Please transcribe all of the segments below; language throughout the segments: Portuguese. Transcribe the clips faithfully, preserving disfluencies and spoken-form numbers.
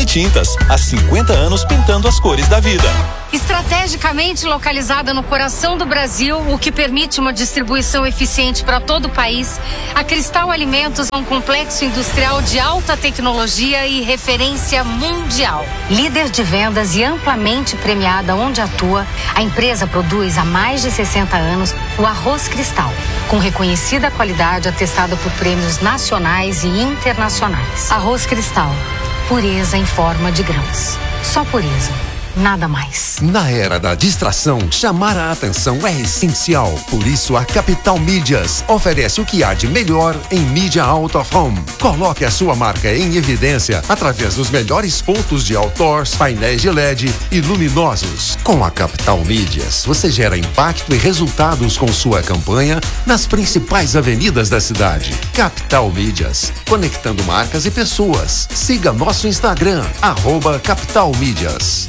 Politintas, há cinquenta anos pintando as cores da vida. Estrategicamente localizada no coração do Brasil, o que permite uma distribuição eficiente para todo o país, a Cristal Alimentos é um complexo industrial de alta tecnologia e referência mundial. Líder de vendas e amplamente premiada onde atua, a empresa produz há mais de sessenta anos o arroz Cristal, com reconhecida qualidade atestada por prêmios nacionais e internacionais. Arroz Cristal, pureza em forma de grãos. Só pureza. Nada mais. Na era da distração, chamar a atenção é essencial. Por isso, a Capital Mídias oferece o que há de melhor em mídia out of home. Coloque a sua marca em evidência através dos melhores pontos de outdoors, painéis de L E D e luminosos. Com a Capital Mídias, você gera impacto e resultados com sua campanha nas principais avenidas da cidade. Capital Mídias, conectando marcas e pessoas. Siga nosso Instagram, arroba Capital Mídias.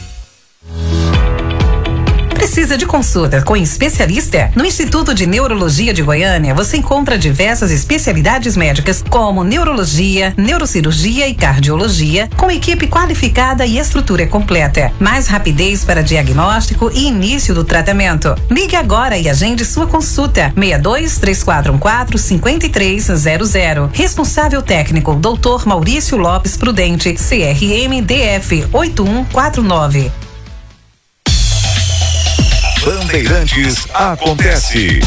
Precisa de consulta com especialista? No Instituto de Neurologia de Goiânia, você encontra diversas especialidades médicas como neurologia, neurocirurgia e cardiologia, com equipe qualificada e estrutura completa. Mais rapidez para diagnóstico e início do tratamento. Ligue agora e agende sua consulta. seis dois, três quatro um quatro, cinco três zero zero. Responsável técnico, doutor Maurício Lopes Prudente, C R M D F oito um quatro nove. Bandeirantes acontece.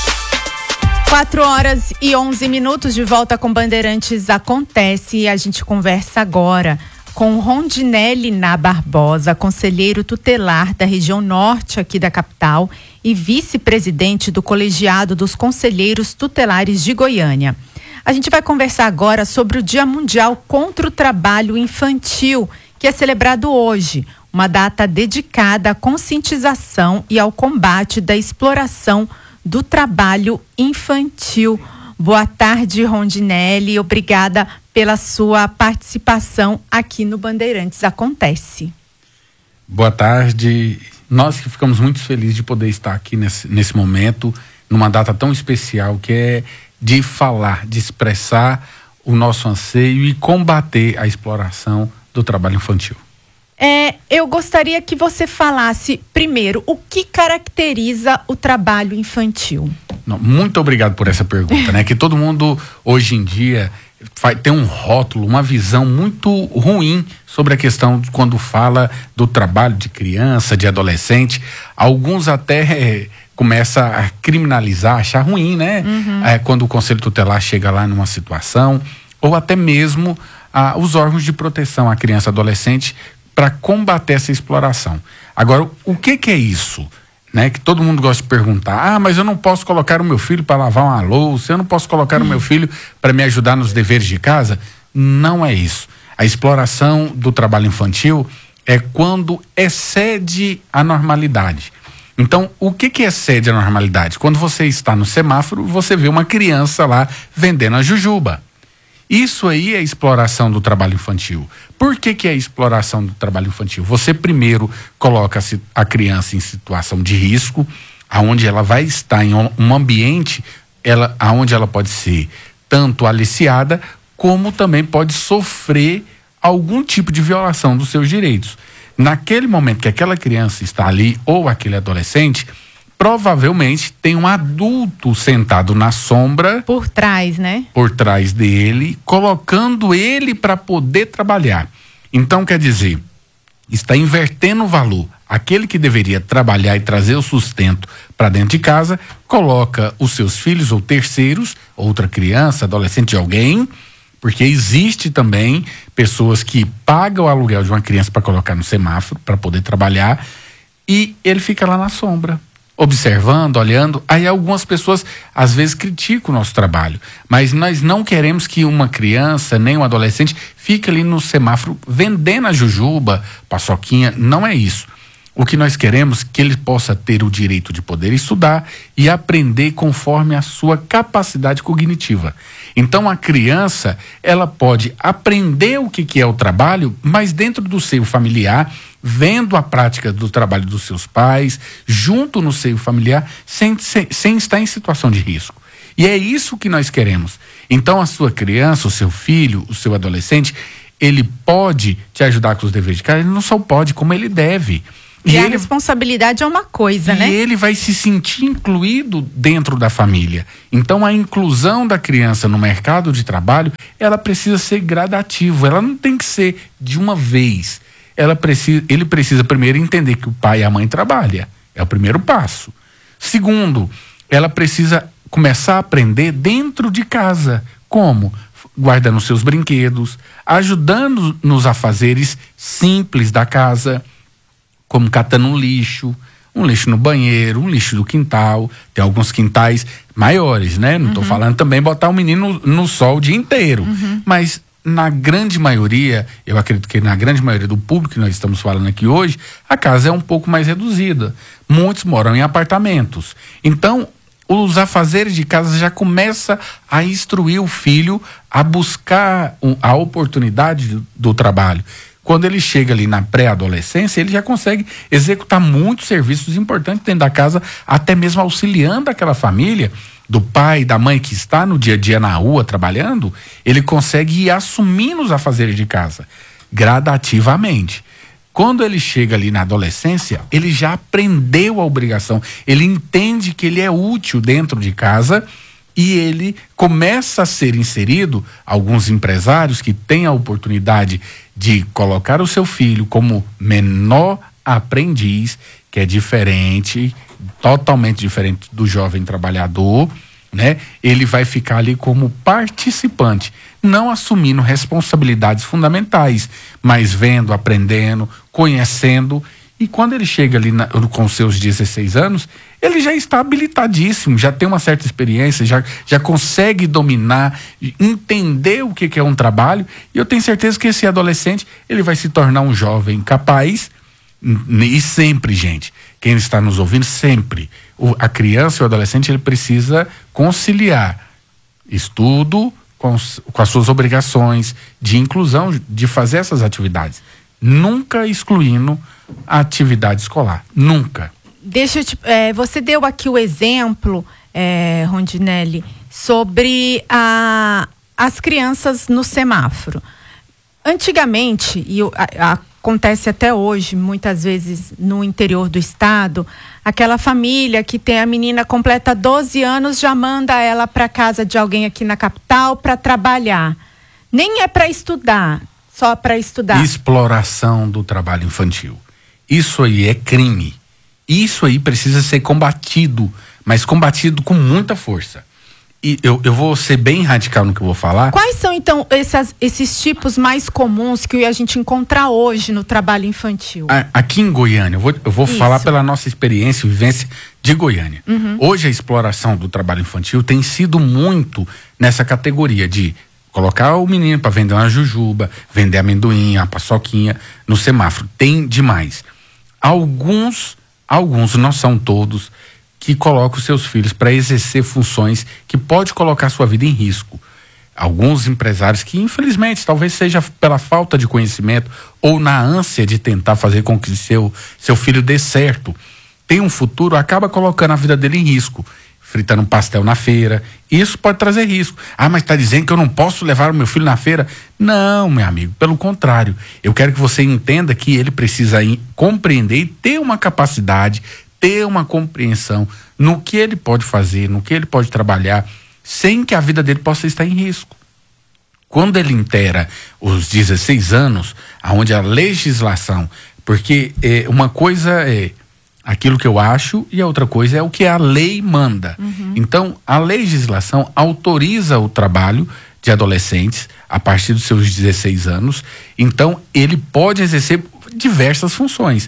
quatro horas e onze minutos de volta com Bandeirantes acontece e a gente conversa agora com Rondinelli Ná Barbosa, conselheiro tutelar da região norte aqui da capital e vice-presidente do colegiado dos conselheiros tutelares de Goiânia. A gente vai conversar agora sobre o Dia Mundial contra o Trabalho Infantil, que é celebrado hoje. Uma data dedicada à conscientização e ao combate da exploração do trabalho infantil. Boa tarde, Rondinelli. Obrigada pela sua participação aqui no Bandeirantes Acontece. Boa tarde. Nós que ficamos muito felizes de poder estar aqui nesse, nesse momento, numa data tão especial, que é de falar, de expressar o nosso anseio e combater a exploração do trabalho infantil. É, eu gostaria que você falasse primeiro o que caracteriza o trabalho infantil. Não, muito obrigado por essa pergunta, né? Que todo mundo hoje em dia vai ter um rótulo, uma visão muito ruim sobre a questão de quando fala do trabalho de criança, de adolescente. Alguns até é, começam a criminalizar, achar ruim, né? Uhum. É, quando o Conselho Tutelar chega lá numa situação, ou até mesmo ah, os órgãos de proteção à criança e adolescente para combater essa exploração. Agora, o que que é isso? Né? Que todo mundo gosta de perguntar. Ah, mas eu não posso colocar o meu filho para lavar uma louça, eu não posso colocar hum. o meu filho para me ajudar nos deveres de casa. Não é isso. A exploração do trabalho infantil é quando excede a normalidade. Então, o que que excede a normalidade? Quando você está no semáforo, você vê uma criança lá vendendo a jujuba. Isso aí é exploração do trabalho infantil. Por que que é exploração do trabalho infantil? Você primeiro coloca a criança em situação de risco, aonde ela vai estar em um ambiente, ela, aonde ela pode ser tanto aliciada, como também pode sofrer algum tipo de violação dos seus direitos. Naquele momento que aquela criança está ali, ou aquele adolescente, provavelmente tem um adulto sentado na sombra. Por trás, né? Por trás dele, colocando ele para poder trabalhar. Então, quer dizer, está invertendo o valor. Aquele que deveria trabalhar e trazer o sustento para dentro de casa, coloca os seus filhos ou terceiros, outra criança, adolescente de alguém, porque existe também pessoas que pagam o aluguel de uma criança para colocar no semáforo, para poder trabalhar, e ele fica lá na sombra, observando, olhando. Aí algumas pessoas às vezes criticam o nosso trabalho, mas nós não queremos que uma criança, nem um adolescente, fique ali no semáforo vendendo a jujuba, paçoquinha. Não é isso. O que nós queremos é que ele possa ter o direito de poder estudar e aprender conforme a sua capacidade cognitiva. Então a criança, ela pode aprender o que que é o trabalho, mas dentro do seio familiar, vendo a prática do trabalho dos seus pais, junto no seio familiar, sem, sem, sem estar em situação de risco. E é isso que nós queremos. Então a sua criança, o seu filho, o seu adolescente, ele pode te ajudar com os deveres de casa, ele não só pode, como ele deve. E, e a ele, responsabilidade é uma coisa, e né? E ele vai se sentir incluído dentro da família. Então a inclusão da criança no mercado de trabalho, ela precisa ser gradativa, ela não tem que ser de uma vez. Ela precisa, ele precisa primeiro entender que o pai e a mãe trabalham. É o primeiro passo. Segundo, ela precisa começar a aprender dentro de casa. Como? Guardando seus brinquedos, ajudando nos afazeres simples da casa, como catando um lixo, um lixo no banheiro, um lixo do quintal. Tem alguns quintais maiores, né? Não estou uhum. falando também botar o menino no, no sol o dia inteiro. Uhum. Mas na grande maioria, eu acredito que na grande maioria do público que nós estamos falando aqui hoje, a casa é um pouco mais reduzida. Muitos moram em apartamentos. Então, os afazeres de casa já começa a instruir o filho a buscar um, a oportunidade do, do trabalho. Quando ele chega ali na pré-adolescência, ele já consegue executar muitos serviços importantes dentro da casa, até mesmo auxiliando aquela família, do pai, da mãe que está no dia a dia na rua trabalhando, ele consegue ir assumindo os afazeres de casa, gradativamente. Quando ele chega ali na adolescência, ele já aprendeu a obrigação, ele entende que ele é útil dentro de casa e ele começa a ser inserido. Alguns empresários que têm a oportunidade de colocar o seu filho como menor aprendiz, que é diferente, totalmente diferente do jovem trabalhador, né? Ele vai ficar ali como participante, não assumindo responsabilidades fundamentais, mas vendo, aprendendo, conhecendo. E quando ele chega ali na, com seus dezesseis anos, ele já está habilitadíssimo, já tem uma certa experiência, já, já consegue dominar, entender o que, que é um trabalho. E eu tenho certeza que esse adolescente, ele vai se tornar um jovem capaz. E sempre, gente, quem está nos ouvindo, sempre, o, a criança e o adolescente, ele precisa conciliar estudo com, com as suas obrigações de inclusão, de fazer essas atividades, nunca excluindo a atividade escolar, nunca. Deixa eu te, é, você deu aqui o exemplo, é, Rondinelli, sobre a, as crianças no semáforo. Antigamente, e a, a, acontece até hoje, muitas vezes no interior do estado, aquela família que tem a menina completa doze anos, já manda ela para casa de alguém aqui na capital para trabalhar. Nem é para estudar, só para estudar. Exploração do trabalho infantil. Isso aí é crime. Isso aí precisa ser combatido, mas combatido com muita força. E eu, eu vou ser bem radical no que eu vou falar. Quais são, então, essas, esses tipos mais comuns que a gente encontra hoje no trabalho infantil? A, aqui em Goiânia, eu vou, eu vou falar pela nossa experiência e vivência de Goiânia. Uhum. Hoje a exploração do trabalho infantil tem sido muito nessa categoria de colocar o menino para vender uma jujuba, vender amendoim, a paçoquinha no semáforo. Tem demais. Alguns, alguns, não são todos, que colocam os seus filhos para exercer funções que pode colocar sua vida em risco. Alguns empresários que, infelizmente, talvez seja pela falta de conhecimento ou na ânsia de tentar fazer com que seu, seu filho dê certo, tem um futuro, acaba colocando a vida dele em risco, fritando um pastel na feira. Isso pode trazer risco. Ah, mas está dizendo que eu não posso levar o meu filho na feira? Não, meu amigo, pelo contrário. Eu quero que você entenda que ele precisa in, compreender e ter uma capacidade, ter uma compreensão no que ele pode fazer, no que ele pode trabalhar, sem que a vida dele possa estar em risco. Quando ele inteira os dezesseis anos, aonde a legislação, porque é, uma coisa é aquilo que eu acho e a outra coisa é o que a lei manda. Uhum. Então, a legislação autoriza o trabalho de adolescentes a partir dos seus dezesseis anos, então ele pode exercer diversas funções.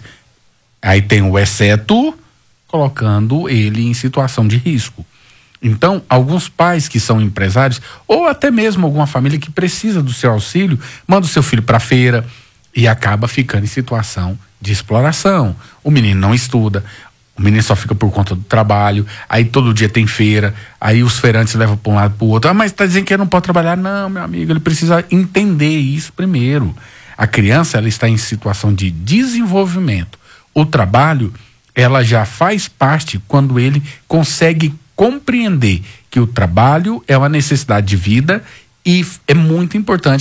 Aí tem o exceto, colocando ele em situação de risco. Então, alguns pais que são empresários, ou até mesmo alguma família que precisa do seu auxílio, manda o seu filho para a feira e acaba ficando em situação de exploração. O menino não estuda, o menino só fica por conta do trabalho, aí todo dia tem feira, aí os feirantes levam para um lado para o outro. Ah, mas está dizendo que ele não pode trabalhar? Não, meu amigo, ele precisa entender isso primeiro. A criança, ela está em situação de desenvolvimento. O trabalho, ela já faz parte quando ele consegue compreender que o trabalho é uma necessidade de vida e é muito importante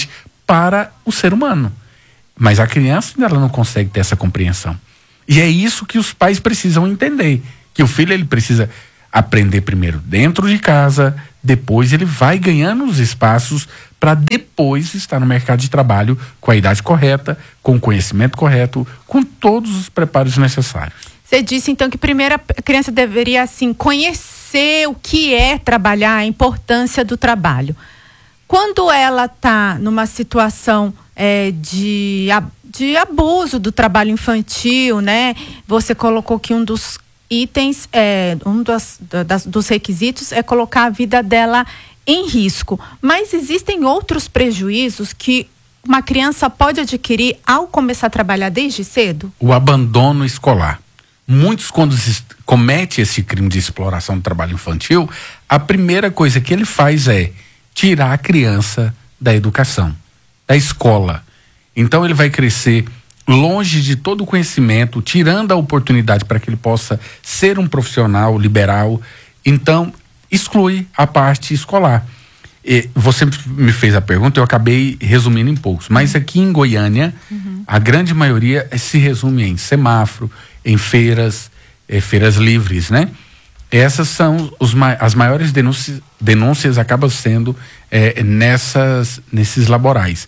para o ser humano. Mas a criança ela não consegue ter essa compreensão. E é isso que os pais precisam entender, que o filho ele precisa aprender primeiro dentro de casa, depois ele vai ganhando os espaços para depois estar no mercado de trabalho com a idade correta, com o conhecimento correto, com todos os preparos necessários. Você disse então que primeiro a criança deveria assim conhecer o que é trabalhar, a importância do trabalho. Quando ela está numa situação é, de, de abuso do trabalho infantil, né? Você colocou que um dos itens, é, um dos, das, dos requisitos é colocar a vida dela em risco. Mas existem outros prejuízos que uma criança pode adquirir ao começar a trabalhar desde cedo? O abandono escolar. Muitos, quando se comete esse crime de exploração do trabalho infantil, a primeira coisa que ele faz é tirar a criança da educação, da escola. Então ele vai crescer longe de todo o conhecimento, tirando a oportunidade para que ele possa ser um profissional liberal. Então exclui a parte escolar. E você me fez a pergunta, eu acabei resumindo em poucos, mas aqui em Goiânia, uhum. a grande maioria se resume em semáforo, em feiras, eh, feiras livres, né? Essas são os, as maiores denúncias, denúncias acabam sendo eh, nessas, nesses laborais.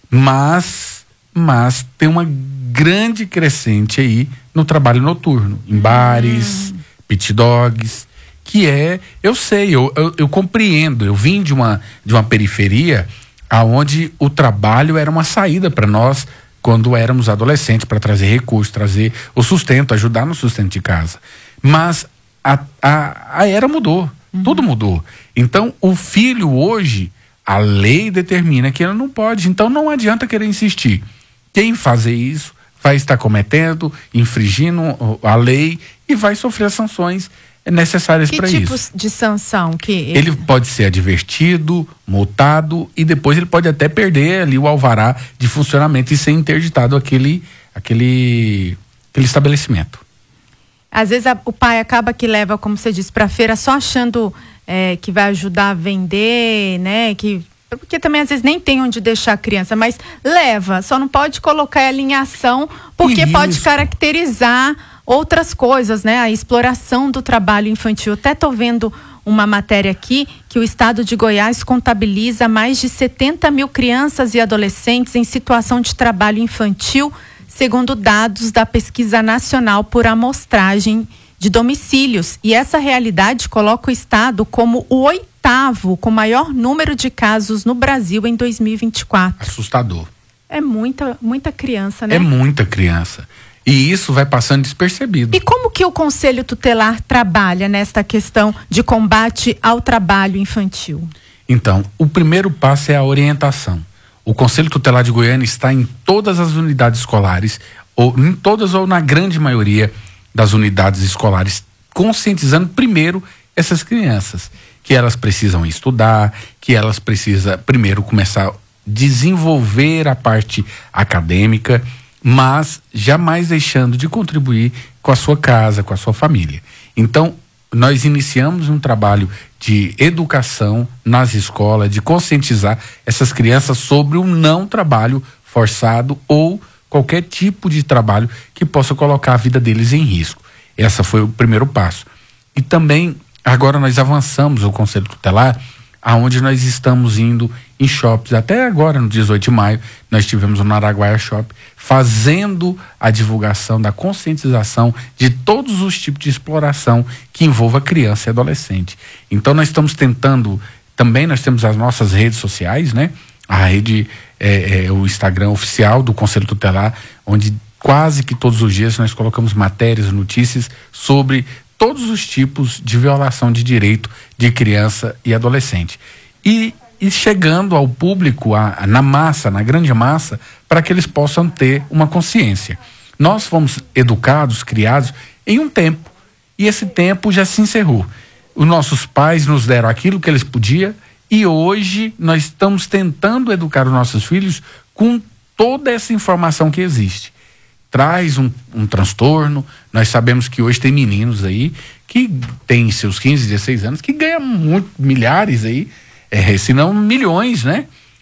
Mas, mas tem uma grande crescente aí no trabalho noturno, em bares, hum. pit dogs, que é, eu sei, eu, eu, eu compreendo, eu vim de uma, de uma periferia aonde o trabalho era uma saída para nós quando éramos adolescentes, para trazer recursos, trazer o sustento, ajudar no sustento de casa. Mas a, a, a era mudou, uhum. tudo mudou. Então o filho hoje, a lei determina que ele não pode, então não adianta querer insistir. Quem fazer isso vai estar cometendo, infringindo a lei e vai sofrer as sanções necessárias para isso. Que tipos de sanção? Que ele pode ser advertido, multado e depois ele pode até perder ali o alvará de funcionamento e ser interditado aquele, aquele, aquele estabelecimento. Às vezes a, o pai acaba que leva, como você disse, para a feira só achando é, que vai ajudar a vender, né? Que, porque também às vezes nem tem onde deixar a criança, mas leva, só não pode colocar ela em ação porque isso. pode caracterizar outras coisas, né? A exploração do trabalho infantil. Até tô vendo uma matéria aqui que o estado de Goiás contabiliza mais de setenta mil crianças e adolescentes em situação de trabalho infantil, segundo dados da Pesquisa Nacional por Amostragem de Domicílios. E essa realidade coloca o estado como o oitavo com maior número de casos no Brasil em dois mil e vinte e quatro. Assustador. É muita, muita criança, né? É muita criança. E isso vai passando despercebido. E como que o Conselho Tutelar trabalha nesta questão de combate ao trabalho infantil? Então, o primeiro passo é a orientação. O Conselho Tutelar de Goiânia está em todas as unidades escolares, ou em todas ou na grande maioria das unidades escolares, conscientizando primeiro essas crianças, que elas precisam estudar, que elas precisam primeiro começar a desenvolver a parte acadêmica, mas jamais deixando de contribuir com a sua casa, com a sua família. Então, nós iniciamos um trabalho de educação nas escolas, de conscientizar essas crianças sobre o não trabalho forçado ou qualquer tipo de trabalho que possa colocar a vida deles em risco. Esse foi o primeiro passo. E também, agora nós avançamos o Conselho Tutelar, aonde nós estamos indo em shoppings. Até agora, no dezoito de maio, nós estivemos no Araguaia Shopping, fazendo a divulgação da conscientização de todos os tipos de exploração que envolva criança e adolescente. Então nós estamos tentando, também nós temos as nossas redes sociais, né? A rede, é, é, o Instagram oficial do Conselho Tutelar, onde quase que todos os dias nós colocamos matérias, notícias sobre todos os tipos de violação de direito de criança e adolescente. E, e chegando ao público, a, a, na massa, na grande massa, para que eles possam ter uma consciência. Nós fomos educados, criados em um tempo, e esse tempo já se encerrou. Os nossos pais nos deram aquilo que eles podiam, e hoje nós estamos tentando educar os nossos filhos com toda essa informação que existe. Traz um, um transtorno. Nós sabemos que hoje tem meninos aí que têm seus quinze, dezesseis anos, que ganham muito, milhares aí, é, se não milhões, né?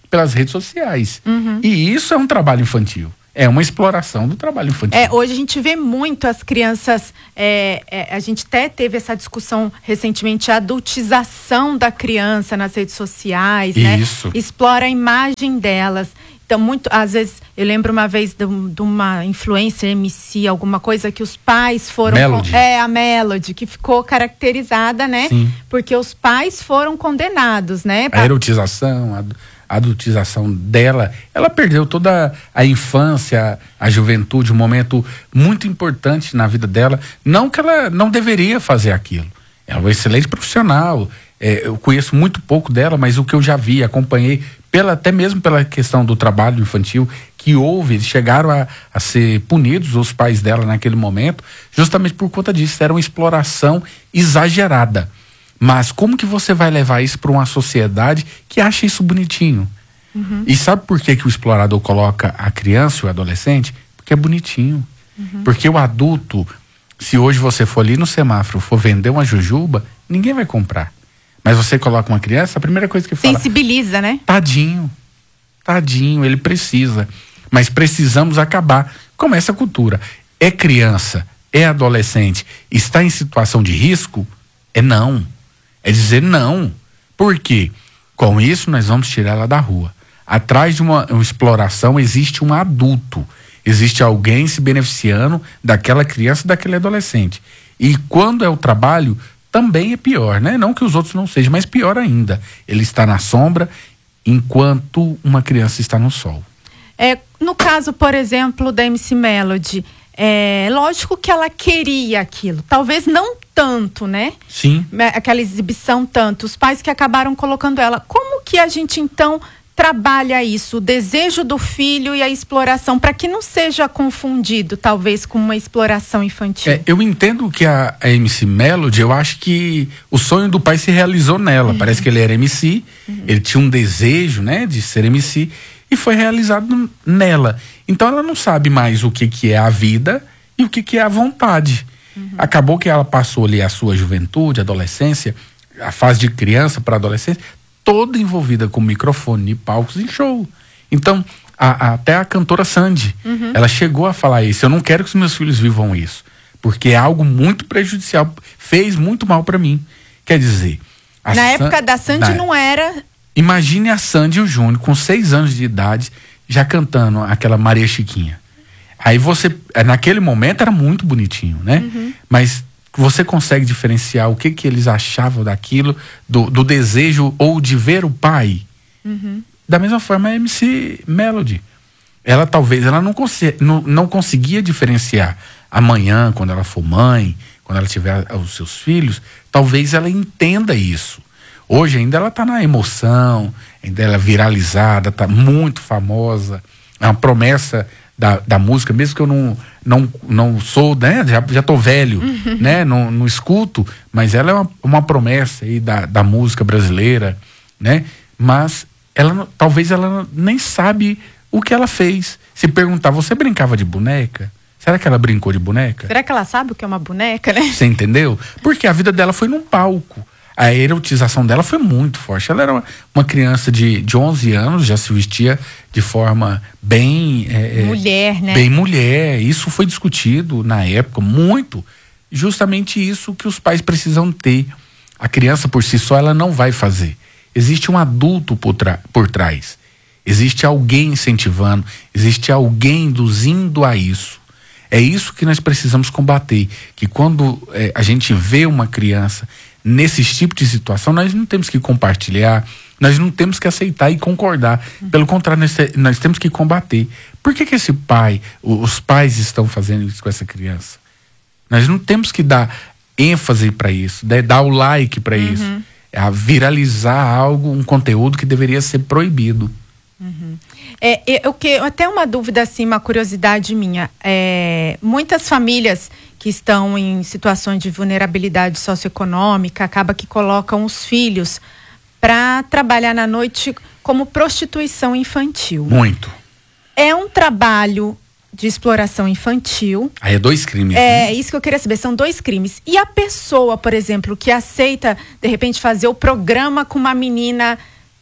pelas redes sociais. Uhum. E isso é um trabalho infantil. É uma exploração do trabalho infantil. É, hoje a gente vê muito as crianças, é, é, a gente até teve essa discussão recentemente, a adultização da criança nas redes sociais, né? Isso. Explora a imagem delas. Então, muito, às vezes, eu lembro uma vez de, de uma influencer, M C, alguma coisa que os pais foram... Melody. Com, é, a Melody, que ficou caracterizada, né? Sim. Porque os pais foram condenados, né? A erotização, a a adultização dela, ela perdeu toda a infância, a juventude, um momento muito importante na vida dela. Não que ela não deveria fazer aquilo. Ela é uma excelente profissional. É, eu conheço muito pouco dela, mas o que eu já vi, acompanhei, pela, até mesmo pela questão do trabalho infantil que houve, eles chegaram a, a ser punidos, os pais dela naquele momento, justamente por conta disso. Era uma exploração exagerada. Mas como que você vai levar isso para uma sociedade que acha isso bonitinho? Uhum. E sabe por que, que o explorador coloca a criança e o adolescente? Porque é bonitinho. Uhum. Porque o adulto, se hoje você for ali no semáforo, for vender uma jujuba, ninguém vai comprar. Mas você coloca uma criança, a primeira coisa que fala... Sensibiliza, né? Tadinho. Tadinho, ele precisa. Mas precisamos acabar com essa cultura. É criança, é adolescente, está em situação de risco? É não. É dizer não. Por quê? Com isso nós vamos tirar ela da rua. Atrás de uma, uma exploração existe um adulto. Existe alguém se beneficiando daquela criança, daquele adolescente. E quando é o trabalho, também é pior, né? Não que os outros não sejam, mas pior ainda. Ele está na sombra enquanto uma criança está no sol. É, no caso, por exemplo, da M C Melody, é lógico que ela queria aquilo. Talvez não tanto, né? Sim. Aquela exibição tanto. Os pais que acabaram colocando ela. Como que a gente, então, trabalha isso? O desejo do filho e a exploração, para que não seja confundido, talvez, com uma exploração infantil. É, eu entendo que a, a M C Melody, eu acho que o sonho do pai se realizou nela. Uhum. Parece que ele era M C, uhum. ele tinha um desejo, né, de ser M C, e foi realizado nela. Então ela não sabe mais o que, que é a vida e o que, que é a vontade. Uhum. Acabou que ela passou ali a sua juventude, adolescência, a fase de criança para adolescência, toda envolvida com microfone, palcos e show. Então, a, a, até a cantora Sandy, uhum. ela chegou a falar isso. Eu não quero que os meus filhos vivam isso, porque é algo muito prejudicial, fez muito mal para mim. Quer dizer... Na San... época da Sandy na... não era... Imagine a Sandy e o Júnior, com seis anos de idade, já cantando aquela Maria Chiquinha. Aí você, naquele momento era muito bonitinho, né? Uhum. Mas você consegue diferenciar o que que eles achavam daquilo, do, do desejo ou de ver o pai? Uhum. Da mesma forma a M C Melody. Ela talvez, ela não, conse- não, não conseguia diferenciar. Amanhã, quando ela for mãe, quando ela tiver os seus filhos, talvez ela entenda isso. Hoje ainda ela está na emoção, ainda ela é viralizada, está muito famosa, é uma promessa da, da música, mesmo que eu não, não, não sou, né, já, já tô velho, uhum. né, não, não escuto, mas ela é uma, uma promessa aí da, da música brasileira, né, mas ela, talvez ela nem sabe o que ela fez. Se perguntar, você brincava de boneca? Será que ela brincou de boneca? Será que ela sabe o que é uma boneca, né? Você entendeu? Porque a vida dela foi num palco. A erotização dela foi muito forte. Ela era uma, uma criança de, de onze anos, já se vestia de forma bem... É, mulher, né? Bem mulher. Isso foi discutido na época, muito. Justamente isso que os pais precisam ter. A criança por si só, ela não vai fazer. Existe um adulto por, tra- por trás. Existe alguém incentivando. Existe alguém induzindo a isso. É isso que nós precisamos combater. Que quando é, a gente vê uma criança... nesse tipo de situação, nós não temos que compartilhar, nós não temos que aceitar e concordar. Pelo contrário, nós, nós temos que combater. Por que que esse pai, os pais estão fazendo isso com essa criança? Nós não temos que dar ênfase para isso, né? Dar o like para uhum. isso. É viralizar algo, um conteúdo que deveria ser proibido. Uhum. É, eu, que, até uma dúvida, assim, uma curiosidade minha. É, muitas famílias que estão em situações de vulnerabilidade socioeconômica, acaba que colocam os filhos para trabalhar na noite como prostituição infantil. Muito. É um trabalho de exploração infantil. Aí é dois crimes. É né? isso que eu queria saber, são dois crimes. E a pessoa, por exemplo, que aceita, de repente, fazer o programa com uma menina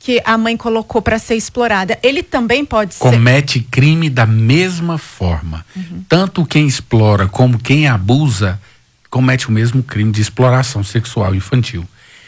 que a mãe colocou para ser explorada, ele também pode ser... Comete crime da mesma forma. Uhum. Tanto quem explora como quem abusa comete o mesmo crime de exploração sexual infantil.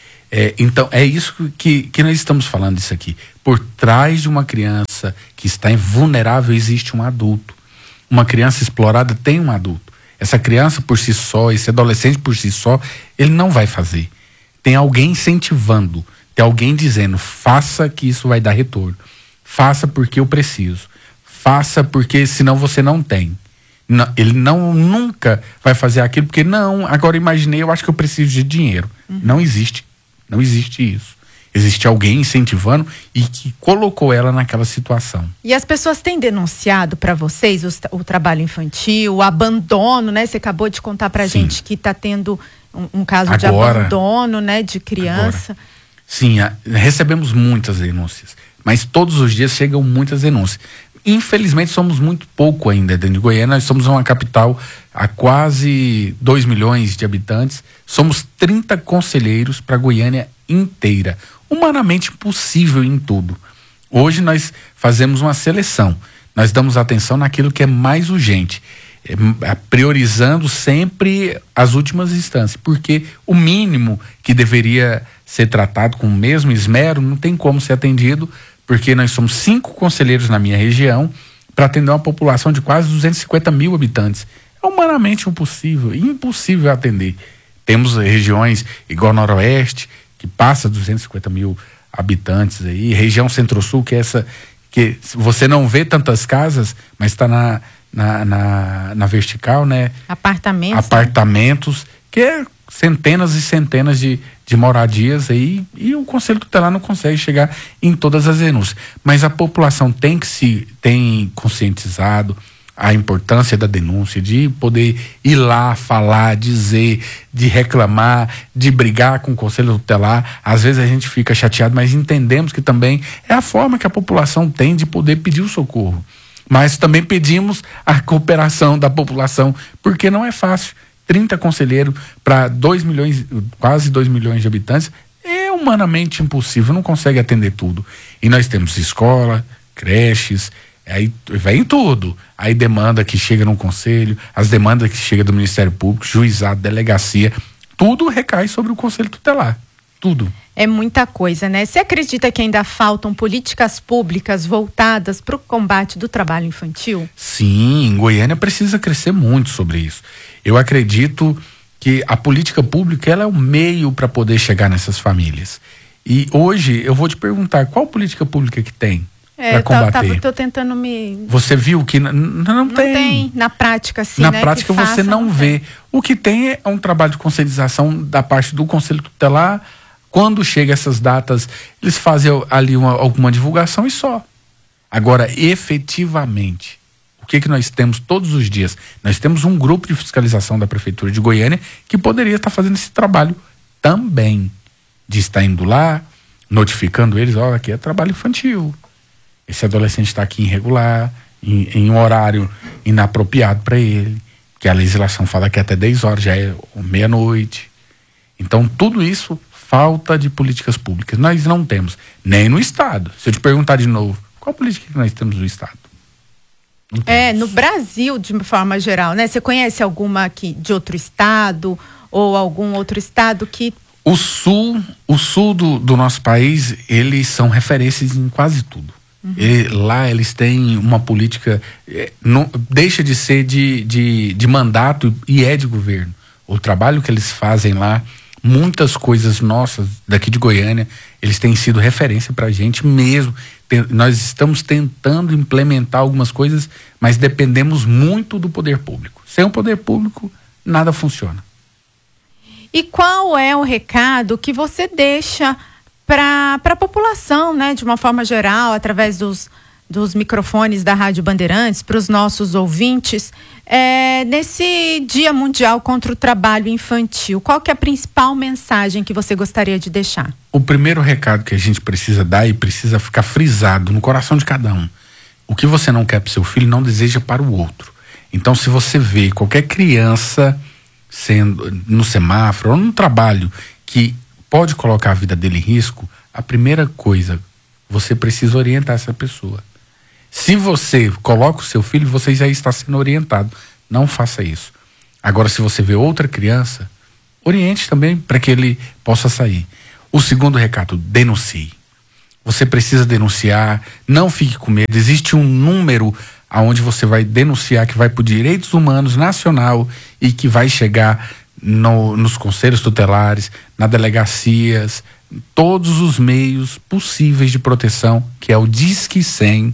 É, então, é isso que, que nós estamos falando disso aqui. Por trás de uma criança que está vulnerável existe um adulto. Uma criança explorada tem um adulto. Essa criança por si só, esse adolescente por si só, ele não vai fazer. Tem alguém incentivando, tem alguém dizendo, faça que isso vai dar retorno. Faça porque eu preciso. Faça porque senão você não tem. Não, ele não nunca vai fazer aquilo porque não, agora imaginei, eu acho que eu preciso de dinheiro. Uhum. Não existe. Não existe isso. Existe alguém incentivando e que colocou ela naquela situação. E as pessoas têm denunciado para vocês o, o trabalho infantil, o abandono, né? Você acabou de contar pra Sim. gente que está tendo um, um caso agora, de abandono, né? De criança. Agora. Sim, a, recebemos muitas denúncias, mas todos os dias chegam muitas denúncias. Infelizmente somos muito pouco ainda dentro de Goiânia. Nós somos uma capital a quase dois milhões de habitantes. Somos trinta conselheiros para Goiânia inteira. Humanamente impossível em tudo. Hoje nós fazemos uma seleção. Nós damos atenção naquilo que é mais urgente, é, priorizando sempre as últimas instâncias, porque o mínimo que deveria ser tratado com o mesmo esmero não tem como ser atendido, porque nós somos cinco conselheiros na minha região para atender uma população de quase duzentos e cinquenta mil habitantes. É humanamente impossível, impossível atender. Temos regiões igual Noroeste, que passa duzentos e cinquenta mil habitantes aí, região Centro-Sul, que é essa, que você não vê tantas casas, mas está na, na, na, na vertical, né? Apartamentos. Apartamentos, né? Que é centenas e centenas de, de moradias aí, e o Conselho Tutelar não consegue chegar em todas as denúncias. Mas a população tem que se, tem conscientizado a importância da denúncia, de poder ir lá, falar, dizer, de reclamar, de brigar com o Conselho Tutelar. Às vezes a gente fica chateado, mas entendemos que também é a forma que a população tem de poder pedir o socorro. Mas também pedimos a cooperação da população, porque não é fácil. trinta conselheiros para dois milhões, quase dois milhões de habitantes, é humanamente impossível, não consegue atender tudo. E nós temos escola, creches, aí vai em tudo. Aí demanda que chega no conselho, as demandas que chega do Ministério Público, juizado, delegacia, tudo recai sobre o Conselho Tutelar. Tudo. É muita coisa, né? Você acredita que ainda faltam políticas públicas voltadas para o combate do trabalho infantil? Sim, Goiânia precisa crescer muito sobre isso. Eu acredito que a política pública ela é o meio para poder chegar nessas famílias. E hoje eu vou te perguntar, qual política pública que tem? É, eu tava, tô tentando me... Você viu que n- n- não, não tem. tem, na prática, sim, Na né? prática que você faça, não, não vê. O que tem é um trabalho de conscientização da parte do Conselho Tutelar. Quando chega essas datas, eles fazem ali uma, alguma divulgação e só. Agora, efetivamente, o que que nós temos todos os dias? Nós temos um grupo de fiscalização da Prefeitura de Goiânia que poderia estar fazendo esse trabalho também. De estar indo lá, notificando eles, ó, aqui é trabalho infantil. Esse adolescente está aqui irregular, em, em um horário inapropriado para ele, que a legislação fala que até dez horas já é meia-noite. Então, tudo isso, falta de políticas públicas. Nós não temos, nem no Estado. Se eu te perguntar de novo, qual política que nós temos no Estado? É, no Brasil, de forma geral, né? Você conhece alguma aqui de outro estado ou algum outro estado que... O sul, o sul do, do nosso país, eles são referências em quase tudo. Uhum. E lá eles têm uma política, é, não, deixa de ser de, de, de mandato e é de governo. O trabalho que eles fazem lá, muitas coisas nossas daqui de Goiânia, eles têm sido referência pra gente mesmo. Tem, nós estamos tentando implementar algumas coisas, mas dependemos muito do poder público. Sem o poder público, nada funciona. E qual é o recado que você deixa para a população, né, de uma forma geral, através dos, dos microfones da Rádio Bandeirantes, para os nossos ouvintes, é, nesse Dia Mundial contra o Trabalho Infantil? Qual que é a principal mensagem que você gostaria de deixar? O primeiro recado que a gente precisa dar e precisa ficar frisado no coração de cada um: o que você não quer para o seu filho, não deseja para o outro. Então, se você vê qualquer criança sendo no semáforo ou no trabalho que pode colocar a vida dele em risco, a primeira coisa, você precisa orientar essa pessoa. Se você coloca o seu filho, você já está sendo orientado. Não faça isso. Agora, se você vê outra criança, oriente também para que ele possa sair. O segundo recado, denuncie. Você precisa denunciar, não fique com medo. Existe um número aonde você vai denunciar, que vai para o Direitos Humanos Nacional e que vai chegar no, nos conselhos tutelares, nas delegacias, todos os meios possíveis de proteção, que é o Disque cem,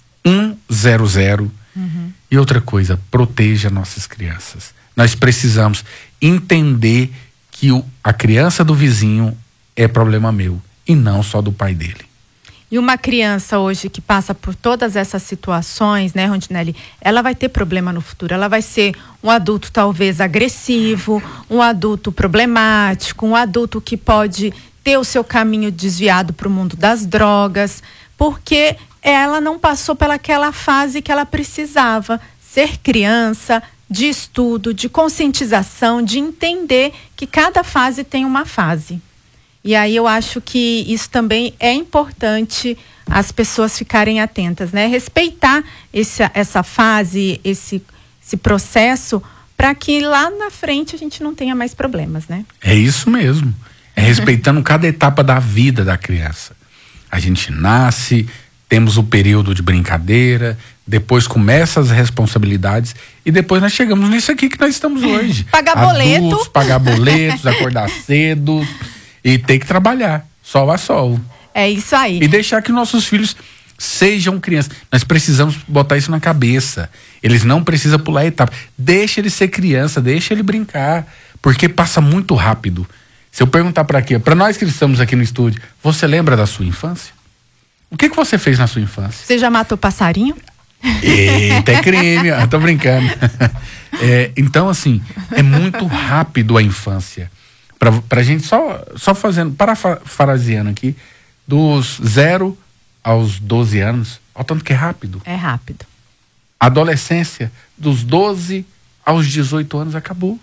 um zero zero. Uhum. E outra coisa, proteja nossas crianças. Nós precisamos entender que o, a criança do vizinho é problema meu e não só do pai dele. E uma criança hoje que passa por todas essas situações, né, Rondinelli, ela vai ter problema no futuro. Ela vai ser um adulto talvez agressivo, um adulto problemático, um adulto que pode ter o seu caminho desviado para o mundo das drogas, porque ela não passou pelaquela fase que ela precisava ser criança, de estudo, de conscientização, de entender que cada fase tem uma fase. E aí eu acho que isso também é importante as pessoas ficarem atentas, né? Respeitar esse, essa fase, esse, esse processo, para que lá na frente a gente não tenha mais problemas, né? É isso mesmo. É respeitando cada etapa da vida da criança. A gente nasce, temos o período de brincadeira, depois começam as responsabilidades e depois nós chegamos nisso aqui que nós estamos hoje. Pagar boleto. Adultos, pagar boletos, acordar cedo e ter que trabalhar, sol a sol. É isso aí. E deixar que nossos filhos sejam crianças. Nós precisamos botar isso na cabeça. Eles não precisam pular etapa. Deixa ele ser criança, deixa ele brincar, porque passa muito rápido. Se eu perguntar para quê? Para nós que estamos aqui no estúdio, você lembra da sua infância? O que que você fez na sua infância? Você já matou passarinho? Eita, é crime, eu tô brincando. É, então, assim, é muito rápido a infância. Pra, pra gente só, só fazendo, parafraseando aqui, dos zero aos doze anos, olha o tanto que é rápido. É rápido. Adolescência, dos doze aos dezoito anos, acabou.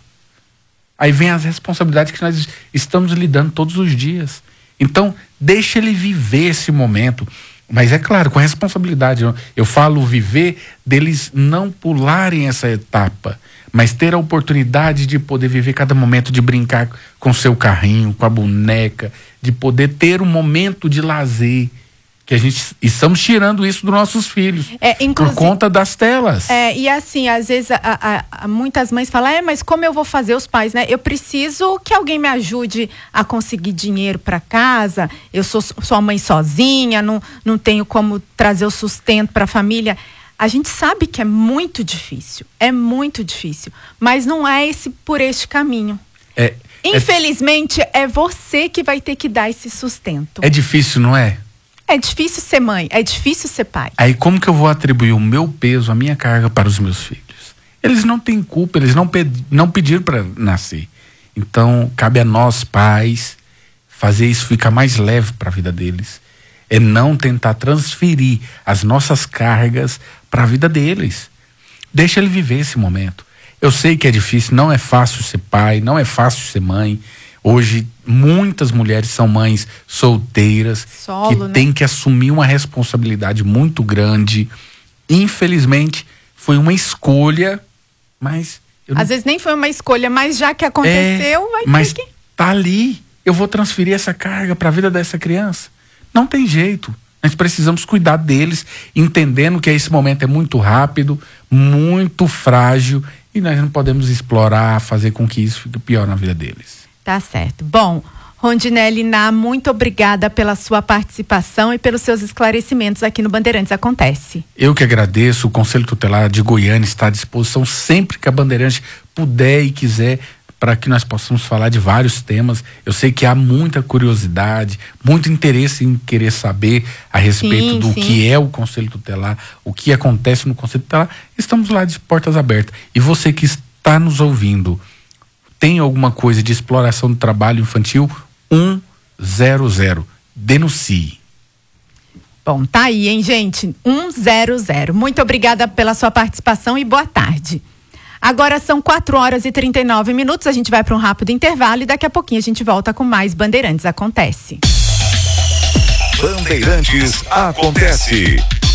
Aí vem as responsabilidades que nós estamos lidando todos os dias. Então, deixa ele viver esse momento. Mas é claro, com a responsabilidade. Eu, eu falo viver deles não pularem essa etapa, mas ter a oportunidade de poder viver cada momento, de brincar com seu carrinho, com a boneca, de poder ter um momento de lazer. Que a gente estamos tirando isso dos nossos filhos, é, por conta das telas. É, e assim, às vezes a, a, a, muitas mães falam, é, mas como eu vou fazer, os pais, né? Eu preciso que alguém me ajude a conseguir dinheiro para casa, eu sou, sou a mãe sozinha, não, não tenho como trazer o sustento para a família. A gente sabe que é muito difícil, é muito difícil, mas não é esse por este caminho. É, Infelizmente, é... é você que vai ter que dar esse sustento. É difícil, não é? É difícil ser mãe, é difícil ser pai. Aí como que eu vou atribuir o meu peso, a minha carga para os meus filhos? Eles não têm culpa, eles não, pedi, não pediram para nascer. Então, cabe a nós, pais, fazer isso ficar mais leve para a vida deles. É não tentar transferir as nossas cargas para a vida deles. Deixa ele viver esse momento. Eu sei que é difícil, não é fácil ser pai, não é fácil ser mãe. Hoje, muitas mulheres são mães solteiras, Solo, que né? têm que assumir uma responsabilidade muito grande. Infelizmente, foi uma escolha, mas... Eu não... Às vezes nem foi uma escolha, mas já que aconteceu, é, vai mas ter que... tá ali, eu vou transferir essa carga para a vida dessa criança. Não tem jeito. Nós precisamos cuidar deles, entendendo que esse momento é muito rápido, muito frágil, e nós não podemos explorar, fazer com que isso fique pior na vida deles. Tá certo. Bom, Rondinelli Ná, muito obrigada pela sua participação e pelos seus esclarecimentos aqui no Bandeirantes Acontece. Eu que agradeço, o Conselho Tutelar de Goiânia está à disposição sempre que a Bandeirante puder e quiser, para que nós possamos falar de vários temas. Eu sei que há muita curiosidade, muito interesse em querer saber a respeito sim, do sim. que é o Conselho Tutelar, o que acontece no Conselho Tutelar. Estamos lá de portas abertas. E você que está nos ouvindo, tem alguma coisa de exploração do trabalho infantil? um zero zero. Denuncie. Bom, tá aí, hein, gente? um zero zero. Muito obrigada pela sua participação e boa tarde. Agora são quatro horas e trinta e nove minutos, a gente vai para um rápido intervalo e daqui a pouquinho a gente volta com mais Bandeirantes Acontece. Bandeirantes acontece.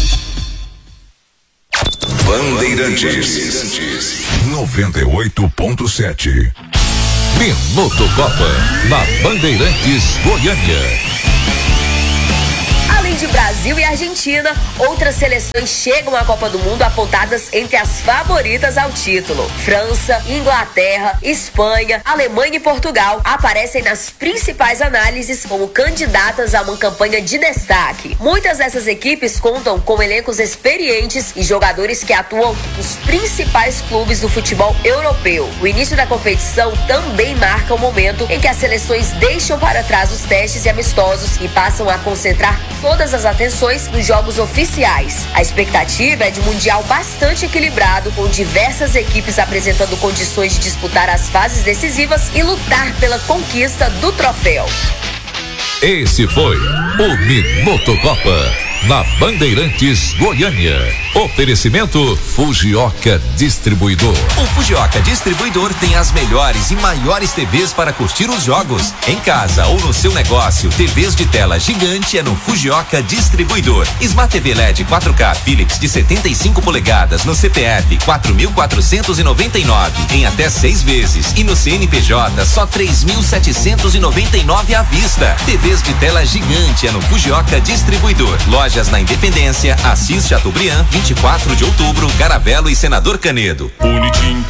Bandeirantes noventa e oito ponto sete. Minuto Copa na Bandeirantes Goiânia. Além de Brasil e Argentina, outras seleções chegam à Copa do Mundo apontadas entre as favoritas ao título. França, Inglaterra, Espanha, Alemanha e Portugal aparecem nas principais análises como candidatas a uma campanha de destaque. Muitas dessas equipes contam com elencos experientes e jogadores que atuam nos principais clubes do futebol europeu. O início da competição também marca o momento em que as seleções deixam para trás os testes e amistosos e passam a concentrar todas as atenções nos jogos oficiais. A expectativa é de um mundial bastante equilibrado, com diversas equipes apresentando condições de disputar as fases decisivas e lutar pela conquista do troféu. Esse foi o Minuto Copa na Bandeirantes Goiânia. Oferecimento Fujioka Distribuidor. O Fujioka Distribuidor tem as melhores e maiores T Vs para curtir os jogos. Em casa ou no seu negócio, T Vs de tela gigante é no Fujioka Distribuidor. Smart T V L E D quatro K Philips de setenta e cinco polegadas no C P F quatro mil quatrocentos e noventa e nove em até seis vezes e no C N P J só três mil setecentos e noventa e nove à vista. T Vs de tela gigante é no Fujioka Distribuidor. Lojas na Independência, Assis Chateaubriand, vinte e quatro de outubro, Garavelo e Senador Canedo. Bonitinho.